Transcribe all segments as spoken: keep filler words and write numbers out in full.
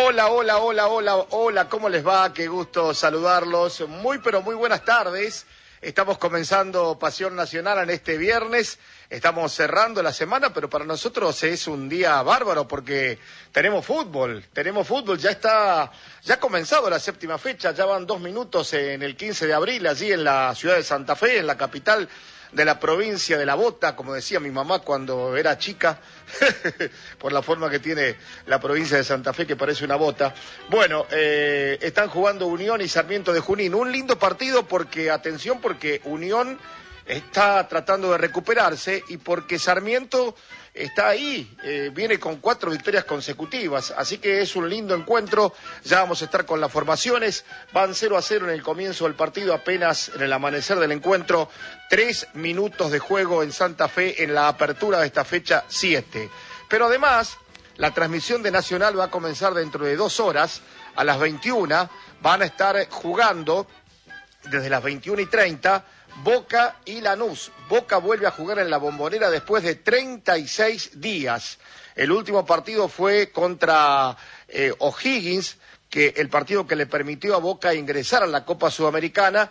Hola, hola, hola, hola, hola, ¿cómo les va? Qué gusto saludarlos. Muy, pero muy buenas tardes. Estamos comenzando Pasión Nacional en este viernes. Estamos cerrando la semana, pero para nosotros es un día bárbaro porque tenemos fútbol. Tenemos fútbol, ya está, ya ha comenzado la séptima fecha, ya van dos minutos en el quince de abril, allí en la ciudad de Santa Fe, en la capital de la provincia de La Bota, como decía mi mamá cuando era chica, por la forma que tiene la provincia de Santa Fe, que parece una bota. Bueno, eh, están jugando Unión y Sarmiento de Junín. Un lindo partido porque, atención, porque Unión está tratando de recuperarse y porque Sarmiento está ahí, eh, viene con cuatro victorias consecutivas, así que es un lindo encuentro. Ya vamos a estar con las formaciones. Van cero a cero en el comienzo del partido, apenas en el amanecer del encuentro, tres minutos de juego en Santa Fe en la apertura de esta fecha siete. Pero además, la transmisión de Nacional va a comenzar dentro de dos horas, a las veintiuna, van a estar jugando desde las veintiuna y treinta, Boca y Lanús. Boca vuelve a jugar en la Bombonera después de treinta y seis días. El último partido fue contra eh, O'Higgins, que el partido que le permitió a Boca ingresar a la Copa Sudamericana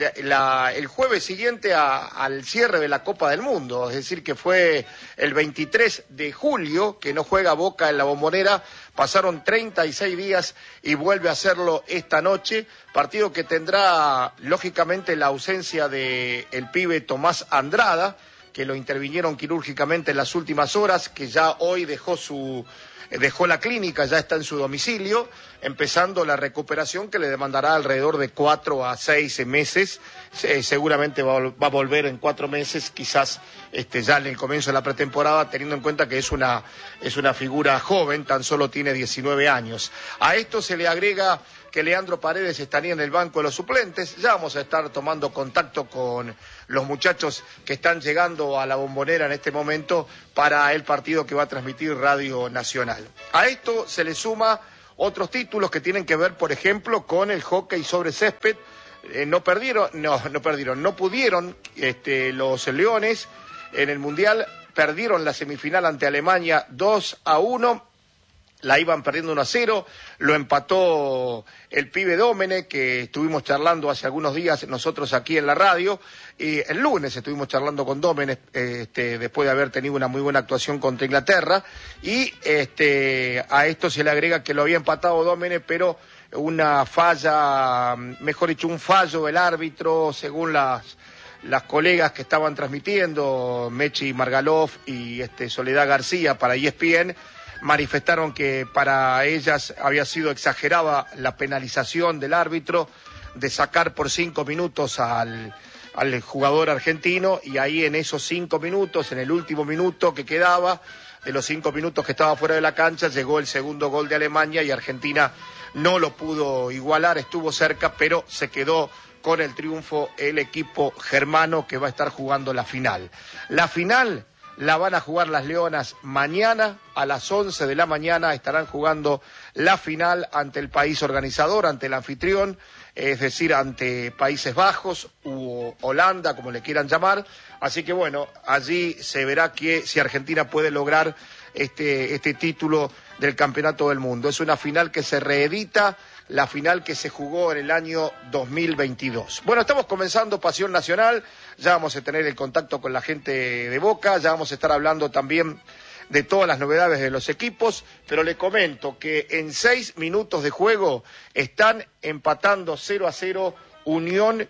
la, el jueves siguiente a, al cierre de la Copa del Mundo. Es decir, que fue el veintitrés de julio que no juega Boca en la Bombonera. Pasaron treinta y seis días y vuelve a hacerlo esta noche. Partido que tendrá, lógicamente, la ausencia de el pibe Tomás Andrada, que lo intervinieron quirúrgicamente en las últimas horas, que ya hoy dejó su dejó la clínica, ya está en su domicilio, empezando la recuperación que le demandará alrededor de cuatro a seis meses. Eh, seguramente va, va a volver en cuatro meses, quizás este, ya en el comienzo de la pretemporada, teniendo en cuenta que es una, es una figura joven, tan solo tiene diecinueve años. A esto se le agrega que Leandro Paredes estaría en el banco de los suplentes. Ya vamos a estar tomando contacto con los muchachos que están llegando a la Bombonera en este momento para el partido que va a transmitir Radio Nacional. A esto se le suma otros títulos que tienen que ver, por ejemplo, con el hockey sobre césped. Eh, no perdieron, no, no perdieron, no pudieron este, los Leones en el Mundial, perdieron la semifinal ante Alemania dos a uno. La iban perdiendo uno a cero, lo empató el pibe Dómene, que estuvimos charlando hace algunos días nosotros aquí en la radio, y el lunes estuvimos charlando con Dómene, este, después de haber tenido una muy buena actuación contra Inglaterra, y este, a esto se le agrega que lo había empatado Dómene, pero una falla, mejor dicho, un fallo del árbitro, según las... las colegas que estaban transmitiendo, Mechi Margalov y este, Soledad García para E S P N, manifestaron que para ellas había sido exagerada la penalización del árbitro de sacar por cinco minutos al, al jugador argentino, y ahí en esos cinco minutos, en el último minuto que quedaba, de los cinco minutos que estaba fuera de la cancha, llegó el segundo gol de Alemania y Argentina no lo pudo igualar, estuvo cerca, pero se quedó con el triunfo el equipo germano que va a estar jugando la final. La final la van a jugar las Leonas mañana a las once de la mañana, estarán jugando la final ante el país organizador, ante el anfitrión, es decir, ante Países Bajos u Holanda, como le quieran llamar. Así que bueno, allí se verá que si Argentina puede lograr este, este título del Campeonato del Mundo. Es una final que se reedita, la final que se jugó en el año dos mil veintidós. Bueno, estamos comenzando Pasión Nacional, ya vamos a tener el contacto con la gente de Boca, ya vamos a estar hablando también de todas las novedades de los equipos, pero le comento que en seis minutos de juego están empatando cero a cero Unión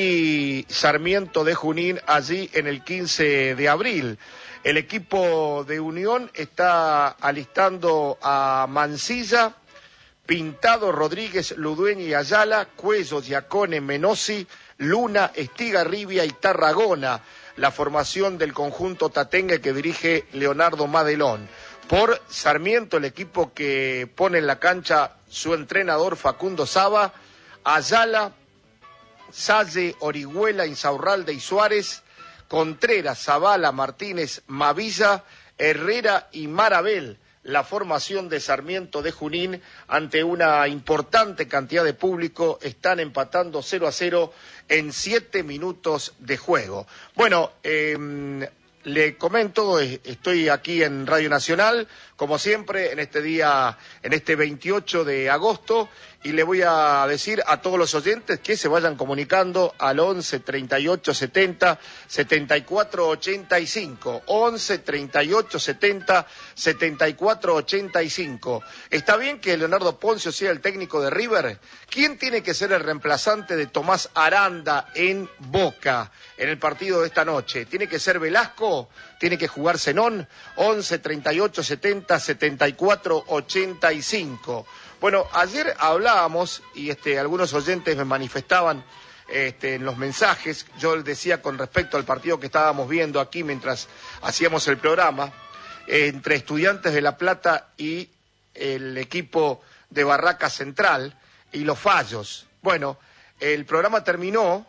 y Sarmiento de Junín allí en el quince de abril. El equipo de Unión está alistando a Mancilla, Pintado, Rodríguez, Ludueña y Ayala, Cuello, Giacone, Menossi, Luna, Estigarribia y Tarragona, la formación del conjunto tatengue que dirige Leonardo Madelón. Por Sarmiento, el equipo que pone en la cancha su entrenador Facundo Saba, Ayala, Salle, Orihuela, Insaurralde y Suárez, Contreras, Zavala, Martínez, Mavilla, Herrera y Marabel, la formación de Sarmiento de Junín ante una importante cantidad de público. Están empatando cero a cero en siete minutos de juego. Bueno, eh, le comento, estoy aquí en Radio Nacional, como siempre, en este día, en este veintiocho de agosto, y le voy a decir a todos los oyentes que se vayan comunicando al once treinta y ocho setenta setenta y cuatro ochenta y cinco, once treinta y ocho setenta setenta y cuatro ochenta y cinco. ¿Está bien que Leonardo Poncio sea el técnico de River? ¿Quién tiene que ser el reemplazante de Tomás Aranda en Boca en el partido de esta noche? ¿Tiene que ser Velasco? ¿Tiene que jugar Zenón? once treinta y ocho setenta setenta y cuatro ochenta y cinco. Bueno, ayer hablábamos, y este, algunos oyentes me manifestaban este, en los mensajes, yo les decía con respecto al partido que estábamos viendo aquí mientras hacíamos el programa, eh, entre Estudiantes de La Plata y el equipo de Barraca Central, y los fallos. Bueno, el programa terminó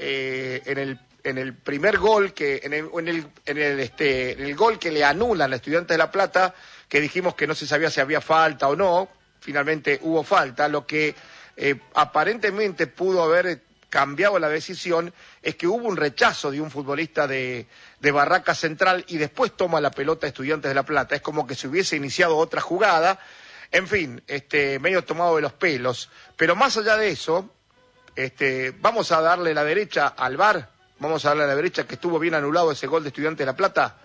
eh, en el en el primer gol que en el en el, en el este en el gol que le anulan a Estudiantes de La Plata, que dijimos que no se sabía si había falta o no. Finalmente hubo falta. Lo que eh, aparentemente pudo haber cambiado la decisión es que hubo un rechazo de un futbolista de, de Barraca Central y después toma la pelota Estudiantes de La Plata. Es como que se hubiese iniciado otra jugada. En fin, este, medio tomado de los pelos. Pero más allá de eso, este, vamos a darle la derecha al V A R, vamos a darle la derecha que estuvo bien anulado ese gol de Estudiantes de La Plata.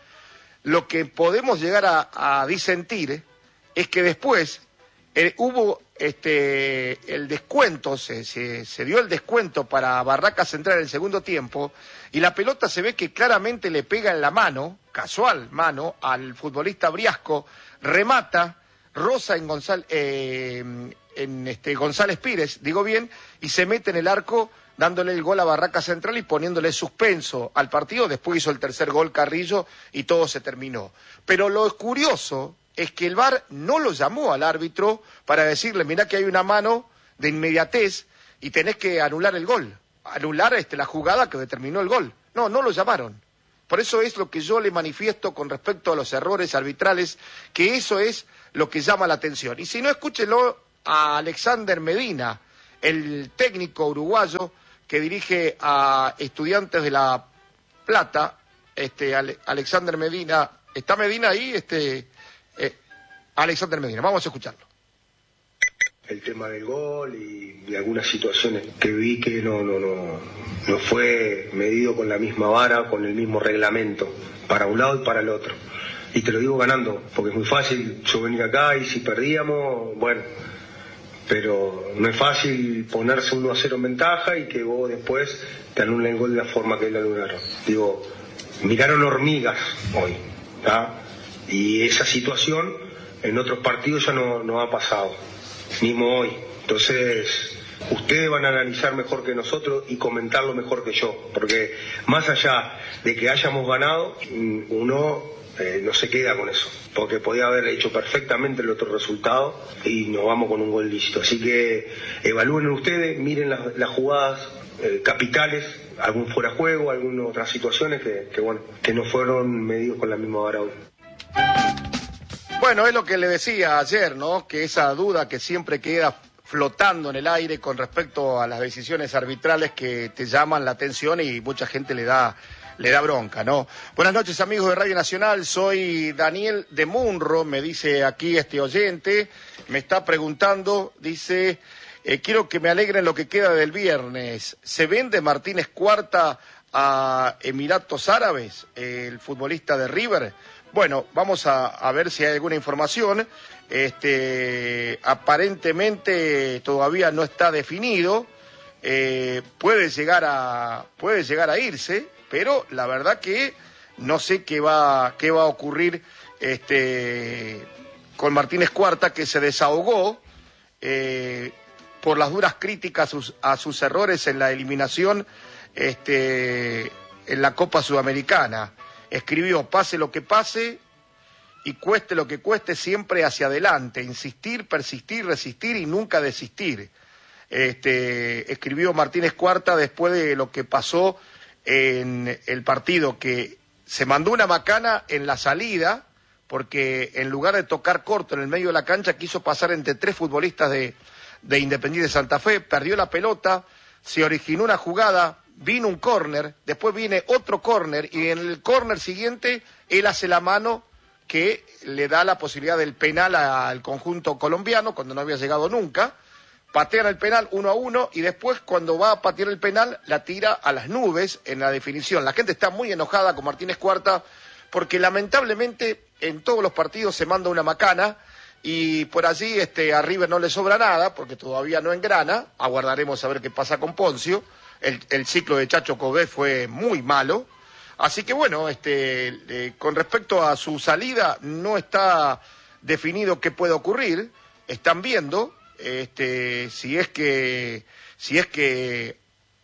Lo que podemos llegar a, a disentir es que después eh, hubo este, el descuento, se, se, se dio el descuento para Barraca Central en el segundo tiempo, y la pelota se ve que claramente le pega en la mano, casual mano, al futbolista Briasco, remata, roza en, Gonzal, eh, en este, González Pires, digo bien, y se mete en el arco dándole el gol a Barraca Central y poniéndole suspenso al partido. Después hizo el tercer gol Carrillo y todo se terminó. Pero lo curioso es que el V A R no lo llamó al árbitro para decirle, mirá que hay una mano de inmediatez y tenés que anular el gol, anular este, la jugada que determinó el gol. No, no lo llamaron. Por eso es lo que yo le manifiesto con respecto a los errores arbitrales, que eso es lo que llama la atención. Y si no, escúchelo a Alexander Medina, el técnico uruguayo que dirige a Estudiantes de La Plata. este Ale, Alexander Medina, ¿está Medina ahí? Este eh, Alexander Medina, vamos a escucharlo. El tema del gol y, y algunas situaciones que vi que no, no, no, no fue medido con la misma vara, con el mismo reglamento, para un lado y para el otro. Y te lo digo ganando, porque es muy fácil yo venir acá y si perdíamos, bueno, pero no es fácil ponerse uno a cero en ventaja y que vos después te anulen el gol de la forma que lo anularon. Digo, miraron hormigas hoy, ¿tá? Y esa situación en otros partidos ya no, no ha pasado, mismo hoy. Entonces, ustedes van a analizar mejor que nosotros y comentarlo mejor que yo, porque más allá de que hayamos ganado, uno eh, no se queda con eso, porque podía haber hecho perfectamente el otro resultado y nos vamos con un gol listo. Así que evalúen ustedes, miren las, las jugadas eh, capitales, algún fuera de juego, algunas otras situaciones que, que bueno, que no fueron medidos con la misma vara hoy. Bueno, es lo que le decía ayer, ¿no? Que esa duda que siempre queda flotando en el aire con respecto a las decisiones arbitrales que te llaman la atención y mucha gente le da le da bronca, ¿no? Buenas noches, amigos de Radio Nacional, soy Daniel de Munro, me dice aquí este oyente, me está preguntando, dice, eh, quiero que me alegren lo que queda del viernes. ¿Se vende Martínez Cuarta a Emiratos Árabes, el futbolista de River? Bueno, vamos a, a ver si hay alguna información. Este, aparentemente todavía no está definido. Eh, puede llegar a, puede llegar a irse, pero la verdad que no sé qué va, qué va a ocurrir este, con Martínez Cuarta, que se desahogó eh, por las duras críticas a sus, a sus errores en la eliminación este, en la Copa Sudamericana. Escribió, pase lo que pase y cueste lo que cueste, siempre hacia adelante, insistir, persistir, resistir y nunca desistir. Este, escribió Martínez Cuarta después de lo que pasó en el partido, que se mandó una macana en la salida, porque en lugar de tocar corto en el medio de la cancha, quiso pasar entre tres futbolistas de, de Independiente Santa Fe, perdió la pelota, se originó una jugada vino un córner, después viene otro córner, y en el córner siguiente él hace la mano que le da la posibilidad del penal al conjunto colombiano, cuando no había llegado nunca. Patean el penal uno a uno, y después cuando va a patear el penal la tira a las nubes en la definición. La gente está muy enojada con Martínez Cuarta porque lamentablemente en todos los partidos se manda una macana, y por allí este, a River no le sobra nada porque todavía no engrana. Aguardaremos a ver qué pasa con Poncio. El, el ciclo de Chacho Coudet fue muy malo. Así que bueno, este, eh, con respecto a su salida, no está definido qué puede ocurrir. Están viendo este, si es que si es que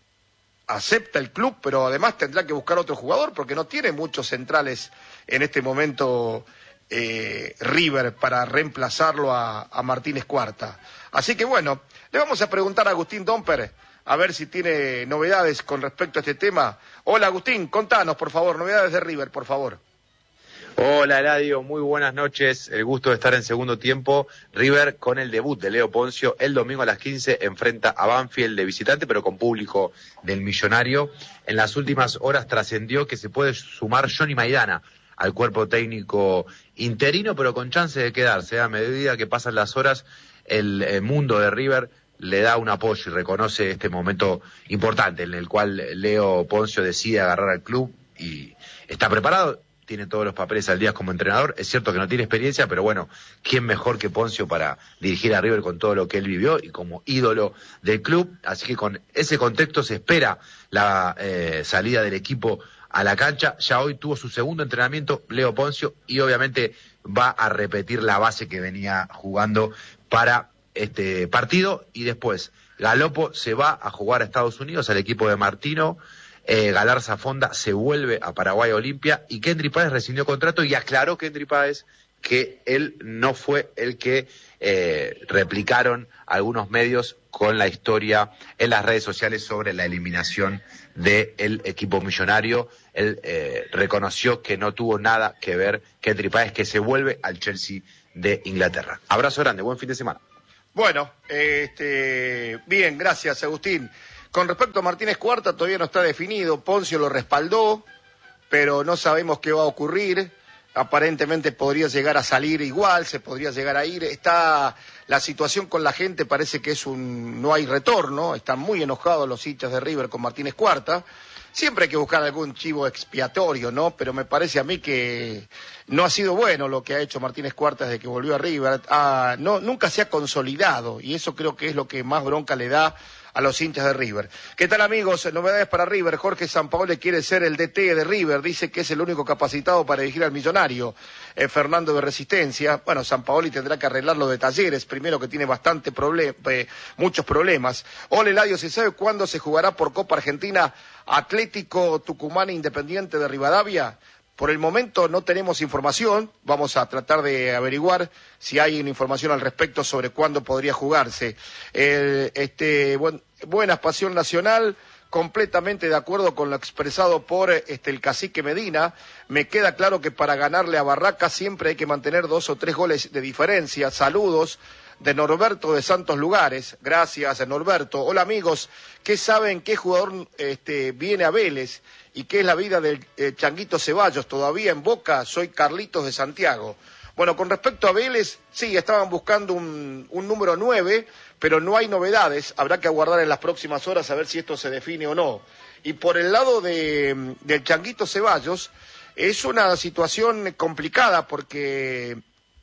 acepta el club, pero además tendrá que buscar otro jugador porque no tiene muchos centrales en este momento eh, River para reemplazarlo a, a Martínez Cuarta. Así que bueno, le vamos a preguntar a Agustín Domper a ver si tiene novedades con respecto a este tema. Hola Agustín, contanos por favor, novedades de River, por favor. Hola Eladio, muy buenas noches, el gusto de estar en segundo tiempo. River con el debut de Leo Poncio el domingo a las quince enfrenta a Banfield de visitante, pero con público del Millonario. En las últimas horas trascendió que se puede sumar Johnny Maidana al cuerpo técnico interino, pero con chance de quedarse. A medida que pasan las horas, el, el mundo de River le da un apoyo y reconoce este momento importante en el cual Leo Poncio decide agarrar al club y está preparado, tiene todos los papeles al día como entrenador. Es cierto que no tiene experiencia, pero bueno, ¿quién mejor que Poncio para dirigir a River con todo lo que él vivió y como ídolo del club? Así que con ese contexto se espera la eh, salida del equipo a la cancha. Ya hoy tuvo su segundo entrenamiento Leo Poncio y obviamente va a repetir la base que venía jugando para este partido, y después Galopo se va a jugar a Estados Unidos al equipo de Martino, eh, Galarza Fonda se vuelve a Paraguay Olimpia, y Kendry Páez rescindió contrato y aclaró Kendry Páez que él no fue el que eh, replicaron algunos medios con la historia en las redes sociales sobre la eliminación del equipo millonario. Él eh, reconoció que no tuvo nada que ver Kendry Páez, que se vuelve al Chelsea de Inglaterra. Abrazo grande, buen fin de semana. Bueno, este, bien, gracias Agustín. Con respecto a Martínez Cuarta, todavía no está definido. Poncio lo respaldó, pero no sabemos qué va a ocurrir. Aparentemente podría llegar a salir igual, se podría llegar a ir. Está la situación con la gente, parece que es un no hay retorno. Están muy enojados los hinchas de River con Martínez Cuarta. Siempre hay que buscar algún chivo expiatorio, ¿no? Pero me parece a mí que no ha sido bueno lo que ha hecho Martínez Cuarta desde que volvió a River. Ah, no, nunca se ha consolidado, y eso creo que es lo que más bronca le da a los hinchas de River. ¿Qué tal amigos? Novedades para River. Jorge Sampaoli quiere ser el D T de River, dice que es el único capacitado para dirigir al Millonario. Eh, Fernando de Resistencia. Bueno, Sampaoli tendrá que arreglarlo de Talleres, primero que tiene bastante problem- eh, muchos problemas. Hola Eladio, ¿se sabe cuándo se jugará por Copa Argentina Atlético Tucumán Independiente de Rivadavia? Por el momento no tenemos información, vamos a tratar de averiguar si hay una información al respecto sobre cuándo podría jugarse. Eh, este, buen, buenas, Pasión Nacional, completamente de acuerdo con lo expresado por este, el cacique Medina. Me queda claro que para ganarle a Barracas siempre hay que mantener dos o tres goles de diferencia. Saludos de Norberto de Santos Lugares. Gracias, Norberto. Hola amigos, ¿qué saben qué jugador este, viene a Vélez? ¿Y qué es la vida del eh, Changuito Ceballos? Todavía en Boca, soy Carlitos de Santiago. Bueno, con respecto a Vélez, sí, estaban buscando un, un número nueve, pero no hay novedades. Habrá que aguardar en las próximas horas a ver si esto se define o no. Y por el lado de, del Changuito Ceballos, es una situación complicada porque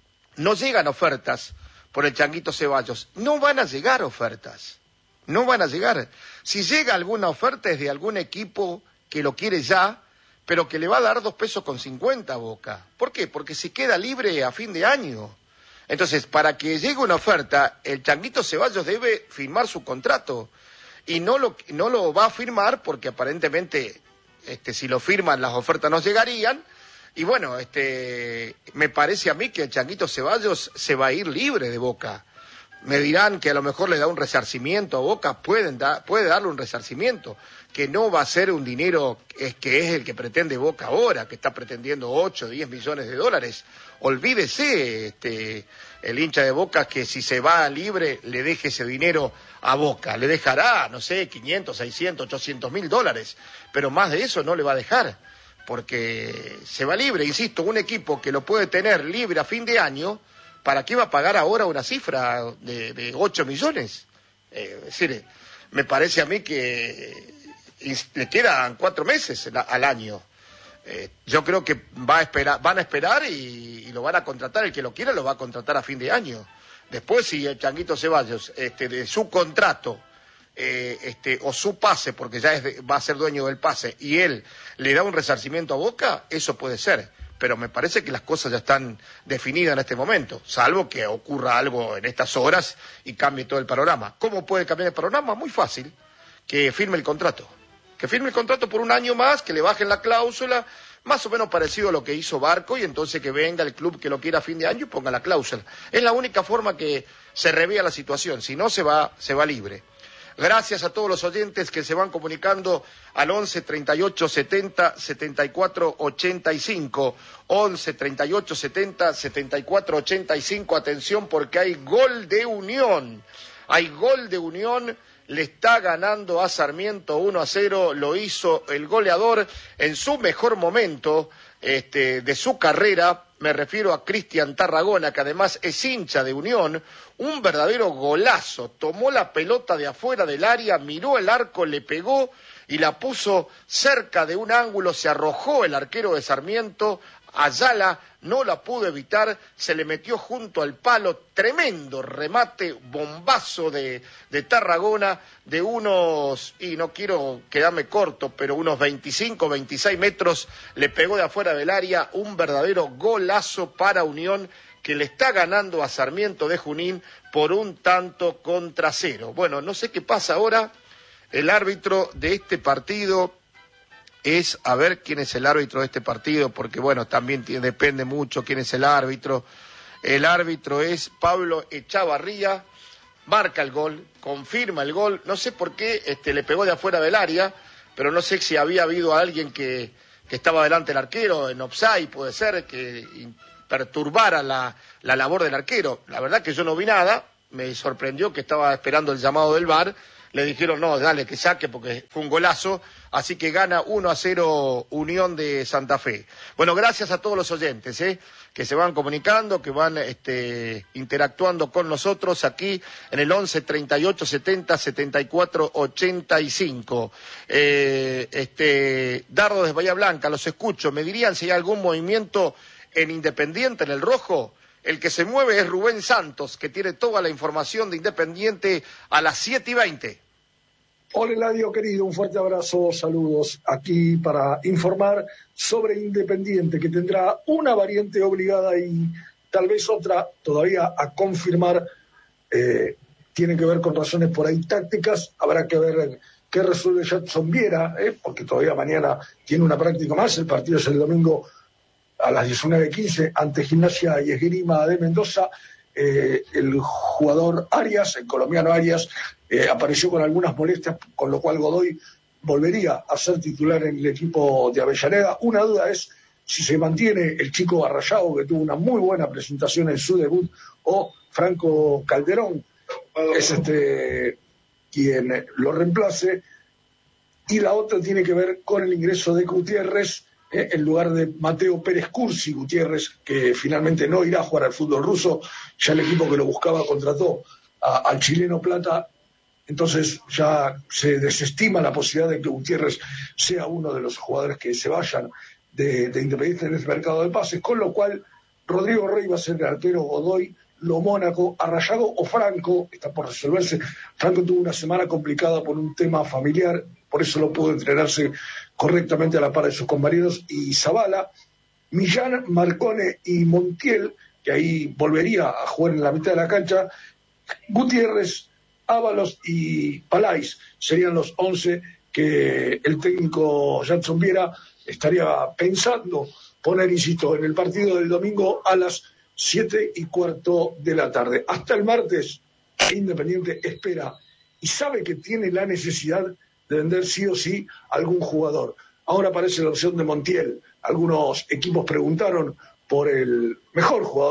no llegan ofertas por el Changuito Ceballos. No van a llegar ofertas. No van a llegar. Si llega alguna oferta es de algún equipo que lo quiere ya, pero que le va a dar dos pesos con cincuenta a Boca. ¿Por qué? Porque se queda libre a fin de año. Entonces, para que llegue una oferta, el Changuito Ceballos debe firmar su contrato. Y no lo, no lo va a firmar porque aparentemente, este, si lo firman, las ofertas no llegarían. Y bueno, este, me parece a mí que el Changuito Ceballos se va a ir libre de Boca. Me dirán que a lo mejor le da un resarcimiento a Boca, pueden da, puede darle un resarcimiento, que no va a ser un dinero es, que es el que pretende Boca ahora, que está pretendiendo ocho, diez millones de dólares. Olvídese, este, el hincha de Boca que si se va libre le deje ese dinero a Boca. Le dejará, no sé, quinientos, seiscientos, ochocientos mil dólares, pero más de eso no le va a dejar, porque se va libre. Insisto, un equipo que lo puede tener libre a fin de año, ¿para qué va a pagar ahora una cifra de, de ocho millones? Eh, es decir, me parece a mí que le quedan cuatro meses al año. Eh, yo creo que va a esperar, van a esperar y, y lo van a contratar. El que lo quiera lo va a contratar a fin de año. Después, si el Changuito Ceballos, este, de su contrato eh, este, o su pase, porque ya es de, va a ser dueño del pase, y él le da un resarcimiento a Boca, eso puede ser. Pero me parece que las cosas ya están definidas en este momento, salvo que ocurra algo en estas horas y cambie todo el panorama. ¿Cómo puede cambiar el panorama? Muy fácil, que firme el contrato. Que firme el contrato por un año más, que le bajen la cláusula, más o menos parecido a lo que hizo Barco, y entonces que venga el club que lo quiera a fin de año y ponga la cláusula. Es la única forma que se revea la situación, si no se va, se va libre. Gracias a todos los oyentes que se van comunicando al once, treinta y ocho, setenta, setenta y cuatro, ochenta y cinco. once, treinta y ocho, setenta, setenta y cuatro, ochenta y cinco. Atención porque hay gol de Unión. Hay gol de Unión. Le está ganando a Sarmiento uno a cero. Lo hizo el goleador en su mejor momento este, de su carrera. Me refiero a Cristian Tarragona, que además es hincha de Unión. Un verdadero golazo. Tomó la pelota de afuera del área, miró el arco, le pegó y la puso cerca de un ángulo. Se arrojó el arquero de Sarmiento. Ayala no la pudo evitar, se le metió junto al palo. Tremendo remate, bombazo de, de Tarragona, de unos, y no quiero quedarme corto, pero unos veinticinco, veintiséis metros, le pegó de afuera del área. Un verdadero golazo para Unión, que le está ganando a Sarmiento de Junín por un tanto contra cero. Bueno, no sé qué pasa ahora. El árbitro de este partido es, a ver quién es el árbitro de este partido, porque bueno, también tiene, depende mucho quién es el árbitro. El árbitro es Pablo Echavarría, marca el gol, confirma el gol. No sé por qué este, le pegó de afuera del área, pero no sé si había habido alguien que, que estaba delante del arquero, en offside, puede ser, que perturbara la, la labor del arquero. La verdad que yo no vi nada, me sorprendió que estaba esperando el llamado del V A R. Le dijeron, no, dale, que saque porque fue un golazo, así que gana uno a cero Unión de Santa Fe. Bueno, gracias a todos los oyentes, ¿eh? que se van comunicando, que van este, interactuando con nosotros aquí en el once, treinta y ocho, setenta, setenta y cuatro, ochenta y cinco. Eh, este, Dardo de Bahía Blanca, los escucho. ¿Me dirían si hay algún movimiento en Independiente, en el rojo? El que se mueve es Rubén Santos, que tiene toda la información de Independiente a las siete y veinte. Hola Eladio querido, un fuerte abrazo, saludos aquí para informar sobre Independiente, que tendrá una variante obligada y tal vez otra todavía a confirmar. Eh, tiene que ver con razones por ahí tácticas, habrá que ver qué resuelve Jackson Viera, eh, porque todavía mañana tiene una práctica más, el partido es el domingo a las diecinueve quince ante Gimnasia y Esgrima de Mendoza. Eh, el jugador Arias, el colombiano Arias, eh, apareció con algunas molestias, con lo cual Godoy volvería a ser titular en el equipo de Avellaneda. Una duda es si se mantiene el chico Arrayado, que tuvo una muy buena presentación en su debut, o Franco Calderón es este quien lo reemplace. Y la otra tiene que ver con el ingreso de Gutiérrez Eh, en lugar de Mateo Pérez Cursi. Gutiérrez, que finalmente no irá a jugar al fútbol ruso, ya el equipo que lo buscaba contrató a, al chileno Plata, entonces ya se desestima la posibilidad de que Gutiérrez sea uno de los jugadores que se vayan de, de Independiente en este mercado de pases, con lo cual Rodrigo Rey va a ser el arquero, Godoy, Lo Mónaco, Arrayago o Franco, está por resolverse. Franco tuvo una semana complicada por un tema familiar, por eso no pudo entrenarse correctamente a la par de sus compañeros, y Zavala, Millán, Marcone y Montiel, que ahí volvería a jugar en la mitad de la cancha, Gutiérrez, Ábalos y Palais serían los once que el técnico Jackson Viera estaría pensando poner, insisto, en el partido del domingo a las siete y cuarto de la tarde. Hasta el martes, Independiente espera y sabe que tiene la necesidad de vender sí o sí algún jugador. Ahora aparece la opción de Montiel. Algunos equipos preguntaron por el mejor jugador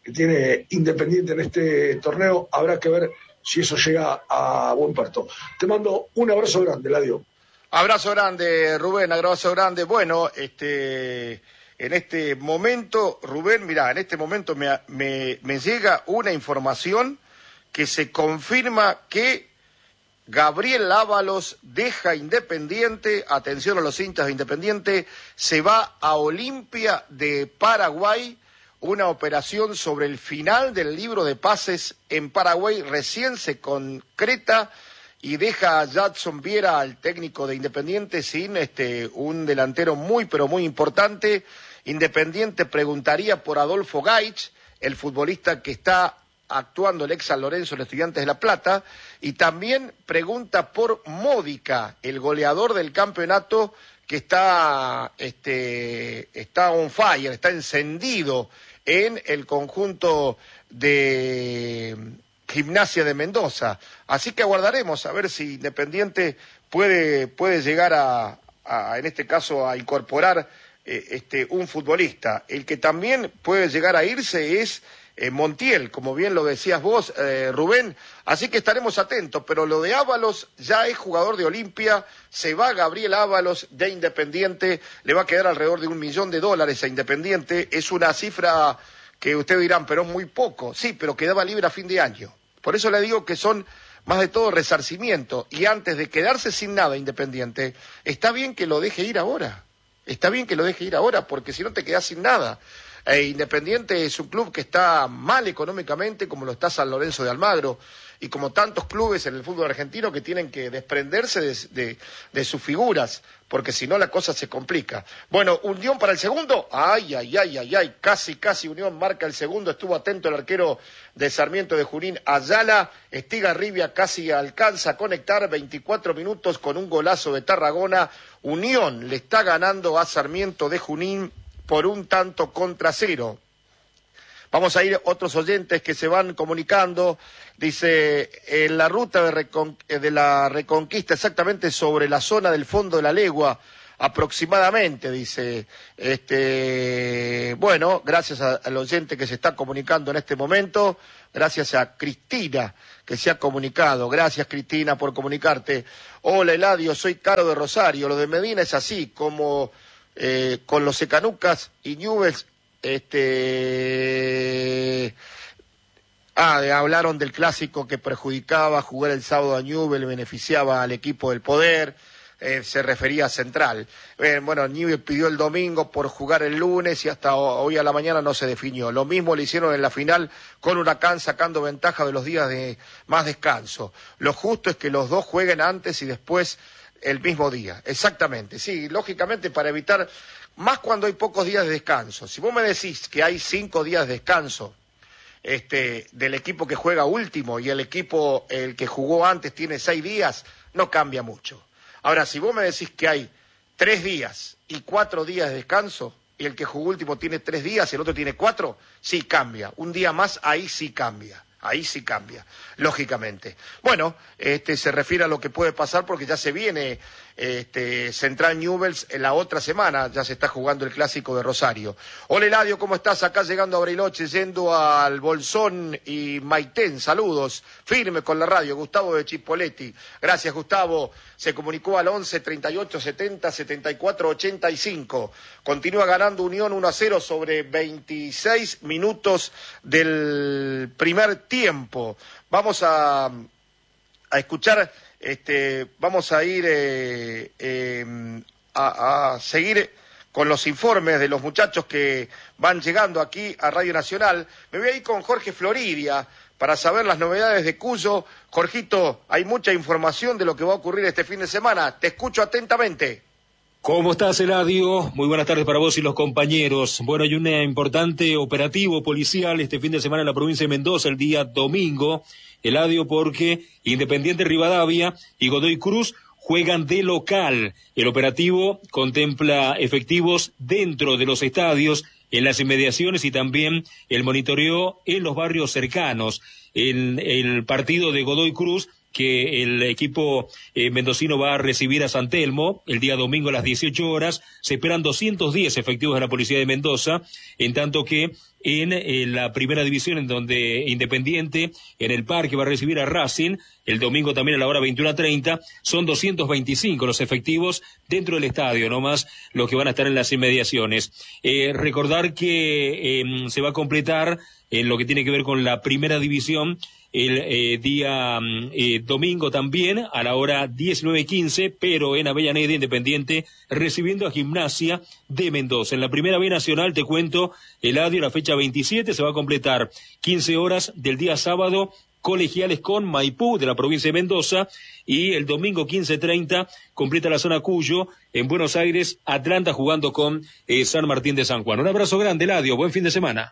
que tiene Independiente en este torneo. Habrá que ver si eso llega a buen puerto. Te mando un abrazo grande, Eladio. Abrazo grande, Rubén, abrazo grande. Bueno, este, en este momento, Rubén, mirá, en este momento me, me, me llega una información que se confirma que Gabriel Ábalos deja Independiente, atención a los hinchas de Independiente, se va a Olimpia de Paraguay, una operación sobre el final del libro de pases en Paraguay, recién se concreta y deja a Jadson Viera, al técnico de Independiente, sin este un delantero muy pero muy importante. Independiente preguntaría por Adolfo Gaich, el futbolista que está actuando el ex San Lorenzo en Estudiantes de La Plata, y también pregunta por Módica, el goleador del campeonato que está este está on fire, está encendido en el conjunto de Gimnasia de Mendoza. Así que aguardaremos a ver si Independiente puede puede llegar a, a en este caso a incorporar eh, este un futbolista. El que también puede llegar a irse es eh, Montiel, como bien lo decías vos, eh, Rubén. Así que estaremos atentos, pero lo de Ábalos ya es jugador de Olimpia, se va Gabriel Ábalos de Independiente, le va a quedar alrededor de un millón de dólares a Independiente. Es una cifra que ustedes dirán, pero es muy poco. Sí, pero quedaba libre a fin de año. Por eso le digo que son más de todo resarcimiento. Y antes de quedarse sin nada Independiente, está bien que lo deje ir ahora. Está bien que lo deje ir ahora, porque si no te quedás sin nada. E Independiente es un club que está mal económicamente, como lo está San Lorenzo de Almagro, y como tantos clubes en el fútbol argentino que tienen que desprenderse de, de, de sus figuras, porque si no la cosa se complica. Bueno, Unión para el segundo, ay, ay, ay, ay, ay, casi, casi Unión marca el segundo, estuvo atento el arquero de Sarmiento de Junín, Ayala, Estigarribia casi alcanza a conectar, veinticuatro minutos con un golazo de Tarragona, Unión le está ganando a Sarmiento de Junín por un tanto contra cero. Vamos a ir otros oyentes que se van comunicando. Dice, en la ruta de, recon, de la Reconquista, exactamente sobre la zona del fondo de la legua, aproximadamente, dice. Este, bueno, gracias a, al oyente que se está comunicando en este momento. Gracias a Cristina que se ha comunicado. Gracias, Cristina, por comunicarte. Hola, Eladio, soy Caro de Rosario. Lo de Medina es así, como eh, con los Secanucas y Newell's. Este... Ah, hablaron del clásico que perjudicaba jugar el sábado a Newell's, beneficiaba al equipo del poder, eh, se refería a Central. Eh, bueno, Newell's pidió el domingo por jugar el lunes y hasta hoy a la mañana no se definió. Lo mismo le hicieron en la final con Huracán, sacando ventaja de los días de más descanso. Lo justo es que los dos jueguen antes y después el mismo día. Exactamente, sí, lógicamente para evitar, más cuando hay pocos días de descanso. Si vos me decís que hay cinco días de descanso, Este, del equipo que juega último y el equipo, el que jugó antes, tiene seis días, no cambia mucho. Ahora, si vos me decís que hay tres días y cuatro días de descanso, y el que jugó último tiene tres días y el otro tiene cuatro, sí cambia. Un día más, ahí sí cambia. Ahí sí cambia, lógicamente. Bueno, este se refiere a lo que puede pasar porque ya se viene este, Central Newell's en la otra semana, ya se está jugando el clásico de Rosario. Hola, Eladio, ¿cómo estás? Acá llegando a Bariloche, yendo al Bolsón y Maitén, saludos, firme con la radio, Gustavo de Chipolletti. Gracias, Gustavo, se comunicó al once, treinta y ocho, setenta, setenta y cuatro, ochenta y cinco. Continúa ganando Unión uno a cero sobre veintiséis minutos del primer tiempo. Vamos a, a escuchar, este, vamos a ir eh, eh, a, a seguir con los informes de los muchachos que van llegando aquí a Radio Nacional. Me voy a ir con Jorge Floridia para saber las novedades de Cuyo. Jorgito, hay mucha información de lo que va a ocurrir este fin de semana. Te escucho atentamente. ¿Cómo estás, Eladio? Muy buenas tardes para vos y los compañeros. Bueno, hay un importante operativo policial este fin de semana en la provincia de Mendoza, el día domingo, Eladio, porque Independiente Rivadavia y Godoy Cruz juegan de local. El operativo contempla efectivos dentro de los estadios, en las inmediaciones y también el monitoreo en los barrios cercanos. En el partido de Godoy Cruz, que el equipo eh, mendocino va a recibir a San Telmo el día domingo a las dieciocho horas. Se esperan doscientos diez efectivos de la Policía de Mendoza, en tanto que en eh, la primera división, en donde Independiente en el Parque va a recibir a Racing el domingo también a la hora veintiuno treinta, son doscientos veinticinco los efectivos dentro del estadio, no más los que van a estar en las inmediaciones. Eh, recordar que eh, se va a completar en lo que tiene que ver con la primera división el eh, día eh, domingo también a la hora diecinueve quince, pero en Avellaneda, Independiente recibiendo a Gimnasia de Mendoza. En la primera B nacional, te cuento, Eladio, la fecha veintisiete se va a completar quince horas del día sábado, Colegiales con Maipú de la provincia de Mendoza, y el domingo quince treinta completa la zona Cuyo en Buenos Aires, Atlanta jugando con eh, San Martín de San Juan. Un abrazo grande, Eladio, buen fin de semana.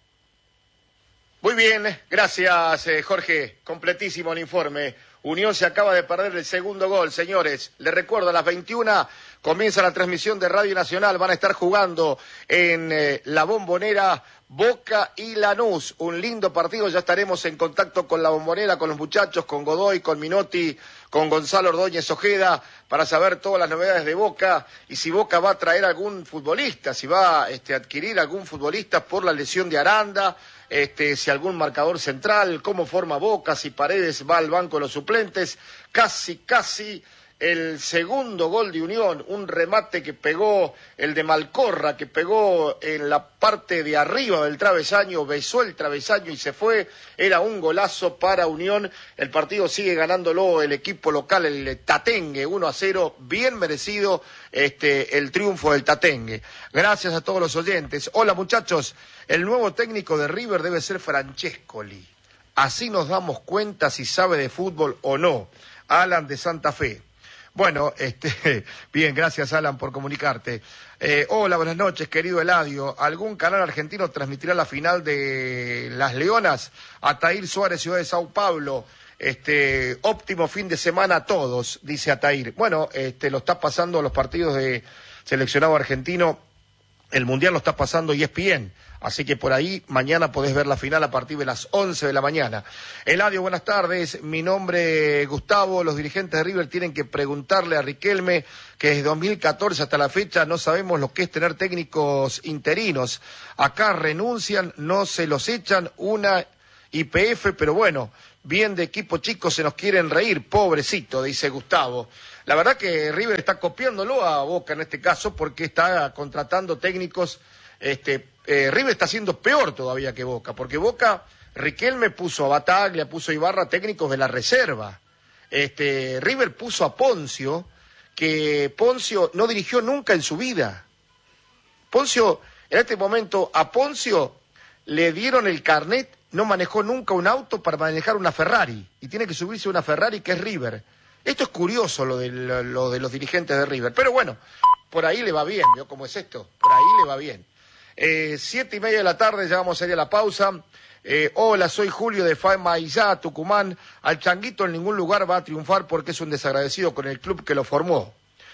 Muy bien, gracias eh, Jorge, completísimo el informe. Unión se acaba de perder el segundo gol, señores. Les recuerdo, a las veintiuna comienza la transmisión de Radio Nacional. Van a estar jugando en eh, la Bombonera Boca y Lanús. Un lindo partido, ya estaremos en contacto con la Bombonera, con los muchachos, con Godoy, con Minotti, con Gonzalo Ordóñez Ojeda, para saber todas las novedades de Boca y si Boca va a traer algún futbolista, si va a este, adquirir algún futbolista por la lesión de Aranda. Este, si algún marcador central, cómo forma Boca, si Paredes va al banco de los suplentes. Casi, casi el segundo gol de Unión, un remate que pegó el de Malcorra, que pegó en la parte de arriba del travesaño, besó el travesaño y se fue. Era un golazo para Unión. El partido sigue ganándolo el equipo local, el Tatengue, uno a cero, bien merecido este, el triunfo del Tatengue. Gracias a todos los oyentes. Hola muchachos, el nuevo técnico de River debe ser Francescoli. Así nos damos cuenta si sabe de fútbol o no. Alan de Santa Fe. Bueno, este, bien, gracias Alan por comunicarte. Eh, hola, buenas noches, querido Eladio. ¿Algún canal argentino transmitirá la final de las Leonas? Atair Suárez, Ciudad de Sao Paulo. Este, óptimo fin de semana a todos, dice Atair. Bueno, este, lo está pasando los partidos de seleccionado argentino. El Mundial lo está pasando E S P N, así que por ahí mañana podés ver la final a partir de las once de la mañana. Eladio, buenas tardes, mi nombre es Gustavo. Los dirigentes de River tienen que preguntarle a Riquelme que desde dos mil catorce hasta la fecha no sabemos lo que es tener técnicos interinos. Acá renuncian, no se los echan, una Y P F, pero bueno, bien de equipo chico se nos quieren reír, pobrecito, dice Gustavo. La verdad que River está copiándolo a Boca en este caso porque está contratando técnicos. Este, eh, River está haciendo peor todavía que Boca, porque Boca, Riquelme puso a Bataglia, puso a Ibarra, técnicos de la reserva. Este, River puso a Poncio, que Poncio no dirigió nunca en su vida. Poncio, en este momento, a Poncio le dieron el carnet, no manejó nunca un auto para manejar una Ferrari, y tiene que subirse a una Ferrari que es River. Esto es curioso lo de, lo de los dirigentes de River, pero bueno, por ahí le va bien, ¿vio cómo es esto? Por ahí le va bien. Eh, siete y media de la tarde, ya vamos a ir a la pausa. Eh, hola, soy Julio de Famaillá, Tucumán. Al Changuito en ningún lugar va a triunfar porque es un desagradecido con el club que lo formó.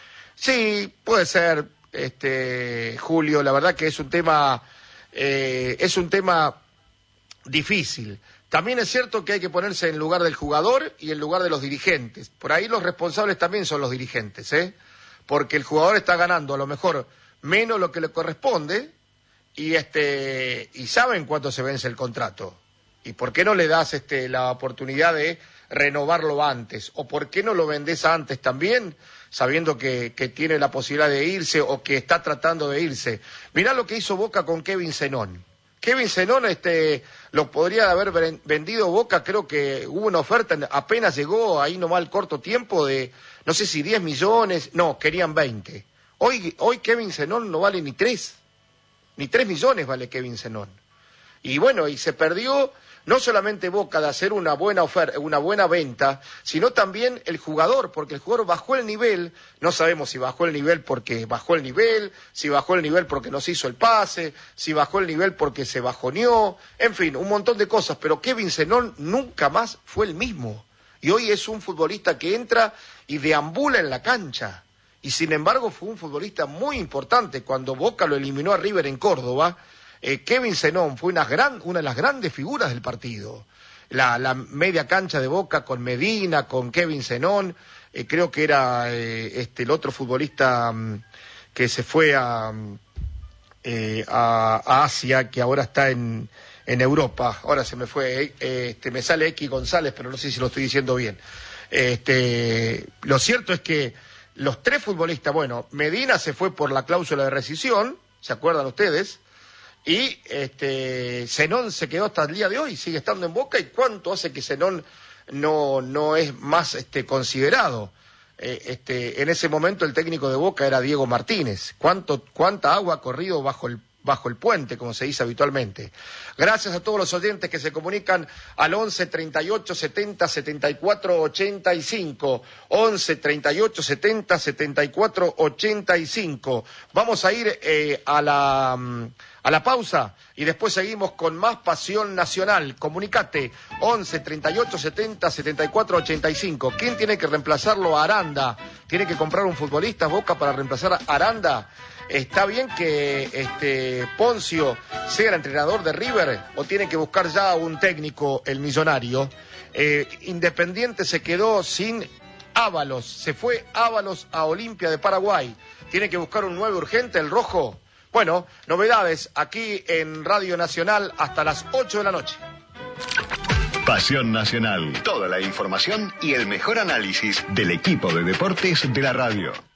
Sí, puede ser, este, Julio, la verdad que es un tema, eh, es un tema difícil. También es cierto que hay que ponerse en lugar del jugador y en lugar de los dirigentes. Por ahí los responsables también son los dirigentes, ¿eh? Porque el jugador está ganando a lo mejor menos lo que le corresponde y este y saben cuánto se vence el contrato. ¿Y por qué no le das este la oportunidad de renovarlo antes? ¿O por qué no lo vendés antes también, sabiendo que, que tiene la posibilidad de irse o que está tratando de irse? Mirá lo que hizo Boca con Kevin Zenón. Kevin Zenón este, lo podría haber vendido Boca, creo que hubo una oferta, apenas llegó ahí nomás al corto tiempo de, no sé si diez millones, no, querían veinte. Hoy, hoy Kevin Zenón no vale ni tres, ni tres millones vale Kevin Zenón. Y bueno, y se perdió no solamente Boca de hacer una buena oferta, una buena venta, sino también el jugador, porque el jugador bajó el nivel. No sabemos si bajó el nivel porque bajó el nivel, si bajó el nivel porque no se hizo el pase, si bajó el nivel porque se bajoneó, en fin, un montón de cosas, pero Kevin Zenón nunca más fue el mismo, y hoy es un futbolista que entra y deambula en la cancha, y sin embargo fue un futbolista muy importante. Cuando Boca lo eliminó a River en Córdoba, Eh, Kevin Zenón fue una, gran, una de las grandes figuras del partido. la, la media cancha de Boca con Medina, con Kevin Zenón, eh, creo que era eh, este el otro futbolista um, que se fue a, eh, a, a Asia, que ahora está en, en Europa, ahora se me fue, eh, este me sale X González, pero no sé si lo estoy diciendo bien. Este, lo cierto es que los tres futbolistas, bueno, Medina se fue por la cláusula de rescisión, ¿se acuerdan ustedes? Y este Zenón se quedó hasta el día de hoy, sigue estando en Boca. ¿Y cuánto hace que Zenón no no es más este considerado? Eh, este en ese momento el técnico de Boca era Diego Martínez. ¿Cuánto cuánta agua ha corrido bajo el bajo el puente, como se dice habitualmente? Gracias a todos los oyentes que se comunican al once, treinta y ocho, setenta, setenta y cuatro, ochenta y cinco. once, treinta y ocho, setenta, setenta y cuatro, ochenta y cinco. Vamos a ir eh, a la a la pausa y después seguimos con más Pasión Nacional. Comunicate, once, treinta y ocho, setenta, setenta y cuatro, ochenta y cinco. ¿Quién tiene que reemplazarlo a Aranda? ¿Tiene que comprar un futbolista Boca para reemplazar a Aranda? ¿Está bien que este Poncio sea el entrenador de River o tiene que buscar ya un técnico el Millonario? Eh, Independiente se quedó sin Ábalos, se fue Ábalos a Olimpia de Paraguay. ¿Tiene que buscar un nueve urgente el Rojo? Bueno, novedades aquí en Radio Nacional hasta las ocho de la noche. Pasión Nacional. Toda la información y el mejor análisis del equipo de deportes de la radio.